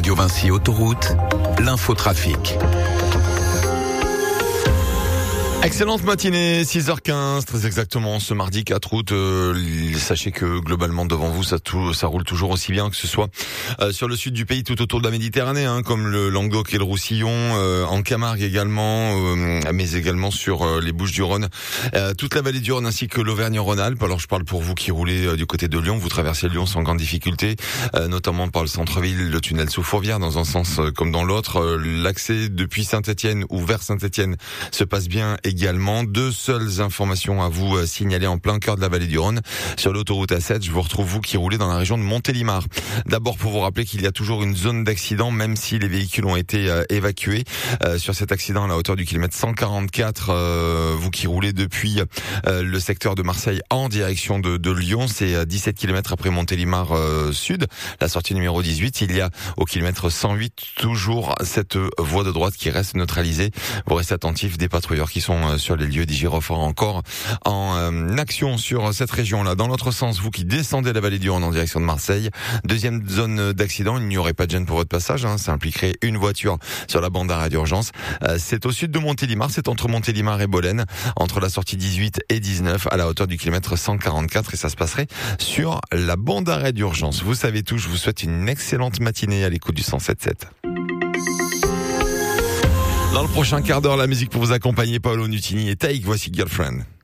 Radio Vinci Autoroute, l'infotrafic. Excellente matinée, 6h15, très exactement, ce mardi 4 août. Sachez que globalement devant vous, ça roule toujours aussi bien, que ce soit sur le sud du pays, tout autour de la Méditerranée, comme le Languedoc et le Roussillon, en Camargue également, mais également sur les Bouches-du-Rhône, toute la vallée du Rhône ainsi que l'Auvergne-Rhône-Alpes. Alors je parle pour vous qui roulez du côté de Lyon, vous traversez Lyon sans grande difficulté, notamment par le centre-ville, le tunnel sous Fourvière dans un sens comme dans l'autre. L'accès depuis Saint-Étienne ou vers Saint-Étienne se passe bien également. Deux seules informations à vous signaler en plein cœur de la vallée du Rhône. Sur l'autoroute A7, je vous retrouve vous qui roulez dans la région de Montélimar. D'abord pour vous rappeler qu'il y a toujours une zone d'accident, même si les véhicules ont été évacués. Sur cet accident à la hauteur du kilomètre 144, vous qui roulez depuis le secteur de Marseille en direction de Lyon, c'est 17 km après Montélimar Sud, la sortie numéro 18. Il y a au kilomètre 108 toujours cette voie de droite qui reste neutralisée. Vous restez attentifs, des patrouilleurs qui sont sur les lieux, des gyrophares encore en action sur cette région-là. Dans l'autre sens, vous qui descendez la vallée du Rhône en direction de Marseille, deuxième zone d'accident, il n'y aurait pas de gêne pour votre passage, ça impliquerait une voiture sur la bande d'arrêt d'urgence. C'est au sud de Montélimar, c'est entre Montélimar et Bolène, entre la sortie 18 et 19 à la hauteur du kilomètre 144, et ça se passerait sur la bande d'arrêt d'urgence. Vous savez tout, je vous souhaite une excellente matinée à l'écoute du 107.7. Dans le prochain quart d'heure, la musique pour vous accompagner, Paolo Nutini et Take, voici Girlfriend.